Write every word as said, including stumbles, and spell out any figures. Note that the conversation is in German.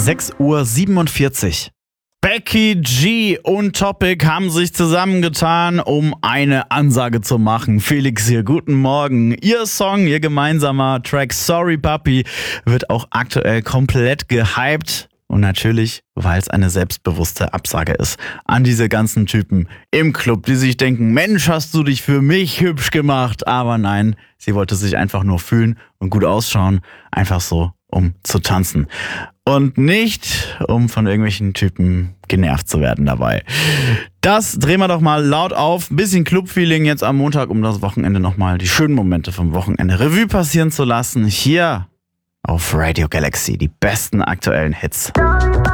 sechs Uhr siebenundvierzig. Becky G und Topic haben sich zusammengetan, um eine Ansage zu machen. Felix hier, guten Morgen. Ihr Song, ihr gemeinsamer Track Sorry Papi wird auch aktuell komplett gehypt. Und natürlich, weil es eine selbstbewusste Absage ist an diese ganzen Typen im Club, die sich denken, Mensch, hast du dich für mich hübsch gemacht. Aber nein, sie wollte sich einfach nur fühlen und gut ausschauen. Einfach so, um zu tanzen. Und nicht, um von irgendwelchen Typen genervt zu werden dabei. Das drehen wir doch mal laut auf. Ein bisschen Club-Feeling jetzt am Montag, um das Wochenende nochmal die schönen Momente vom Wochenende Revue passieren zu lassen. Hier auf Radio Galaxy, die besten aktuellen Hits.